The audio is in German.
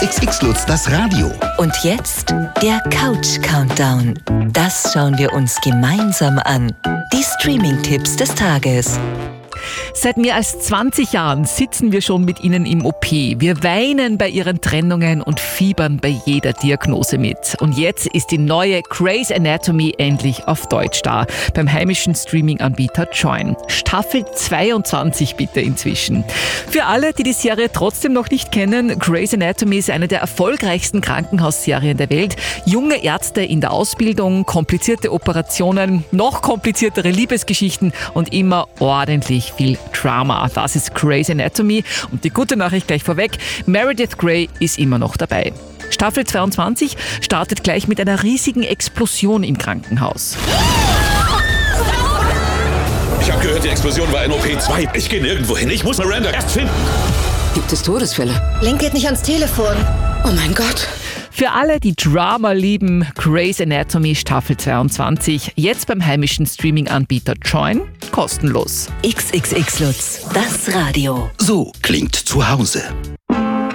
XXX Lutz, das Radio. Und jetzt der Couch-Countdown. Das schauen wir uns gemeinsam an. Die Streaming-Tipps des Tages. Seit mehr als 20 Jahren sitzen wir schon mit ihnen im OP. Wir weinen bei ihren Trennungen und fiebern bei jeder Diagnose mit. Und jetzt ist die neue Grey's Anatomy endlich auf Deutsch da. Beim heimischen Streaming-Anbieter Joyn. Staffel 22 bitte inzwischen. Für alle, die die Serie trotzdem noch nicht kennen, Grey's Anatomy ist eine der erfolgreichsten Krankenhausserien der Welt. Junge Ärzte in der Ausbildung, komplizierte Operationen, noch kompliziertere Liebesgeschichten und immer ordentlich viel Drama. Das ist Grey's Anatomy. Und die gute Nachricht gleich vorweg, Meredith Grey ist immer noch dabei. Staffel 22 startet gleich mit einer riesigen Explosion im Krankenhaus. Ich habe gehört, die Explosion war in OP2. Ich gehe nirgendwo hin. Ich muss Miranda erst finden. Gibt es Todesfälle? Link geht nicht ans Telefon. Oh mein Gott. Für alle, die Drama lieben, Grey's Anatomy Staffel 22, jetzt beim heimischen Streaming-Anbieter Joyn, kostenlos. XXX Lutz, das Radio. So klingt zu Hause.